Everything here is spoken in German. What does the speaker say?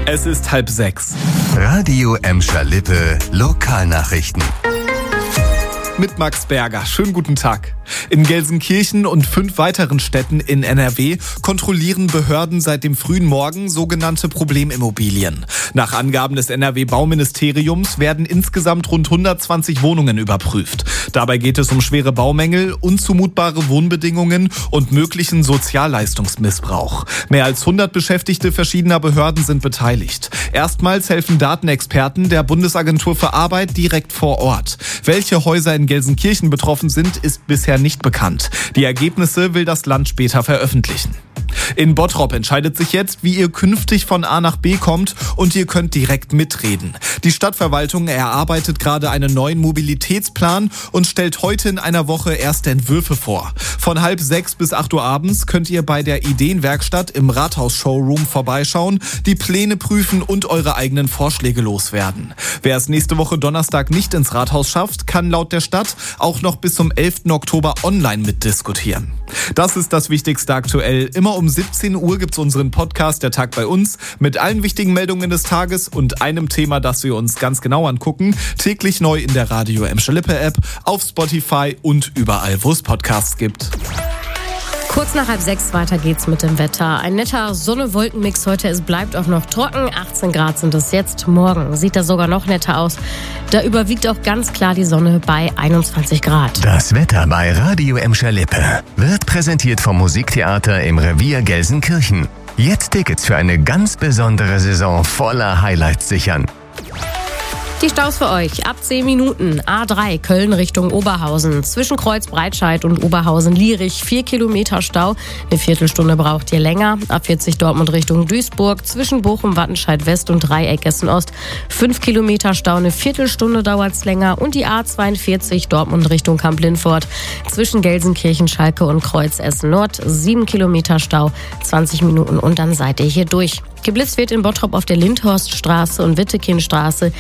Es ist 5:30. Radio Emscher-Lippe Lokalnachrichten. Mit Max Berger. Schönen guten Tag. In Gelsenkirchen und 5 weiteren Städten in NRW kontrollieren Behörden seit dem frühen Morgen sogenannte Problemimmobilien. Nach Angaben des NRW-Bauministeriums werden insgesamt rund 120 Wohnungen überprüft. Dabei geht es um schwere Baumängel, unzumutbare Wohnbedingungen und möglichen Sozialleistungsmissbrauch. Mehr als 100 Beschäftigte verschiedener Behörden sind beteiligt. Erstmals helfen Datenexperten der Bundesagentur für Arbeit direkt vor Ort. Welche Häuser in Gelsenkirchen betroffen sind, ist bisher nicht bekannt. Die Ergebnisse will das Land später veröffentlichen. In Bottrop entscheidet sich jetzt, wie ihr künftig von A nach B kommt, und ihr könnt direkt mitreden. Die Stadtverwaltung erarbeitet gerade einen neuen Mobilitätsplan und stellt heute in einer Woche erste Entwürfe vor. Von 5:30 bis 8 Uhr abends könnt ihr bei der Ideenwerkstatt im Rathaus-Showroom vorbeischauen, die Pläne prüfen und eure eigenen Vorschläge loswerden. Wer es nächste Woche Donnerstag nicht ins Rathaus schafft, kann laut der Stadt auch noch bis zum 11. Oktober online mitdiskutieren. Das ist das Wichtigste aktuell. Immer um 17 Uhr gibt's unseren Podcast Der Tag bei uns mit allen wichtigen Meldungen des Tages und einem Thema, das wir uns ganz genau angucken. Täglich neu in der Radio Emscher-Lippe App, auf Spotify und überall, wo es Podcasts gibt. Kurz nach 5:30 weiter geht's mit dem Wetter. Ein netter Sonne-Wolken-Mix heute. Es bleibt auch noch trocken. 18 Grad sind es jetzt. Morgen sieht das sogar noch netter aus. Da überwiegt auch ganz klar die Sonne bei 21 Grad. Das Wetter bei Radio Emscher-Lippe wird präsentiert vom Musiktheater im Revier Gelsenkirchen. Jetzt Tickets für eine ganz besondere Saison voller Highlights sichern. Die Staus für euch. Ab 10 Minuten. A3 Köln Richtung Oberhausen. Zwischen Kreuz Breitscheid und Oberhausen-Lierich 4 Kilometer Stau. Eine Viertelstunde braucht ihr länger. A40 Dortmund Richtung Duisburg. Zwischen Bochum, Wattenscheid West und Dreieck Essen Ost 5 Kilometer Stau. Eine Viertelstunde dauert's länger. Und die A42 Dortmund Richtung Kamp-Lindfort. Zwischen Gelsenkirchen, Schalke und Kreuz Essen Nord 7 Kilometer Stau. 20 Minuten und dann seid ihr hier durch. Geblitzt wird in Bottrop auf der Lindhorststraße und Wittekindstraße.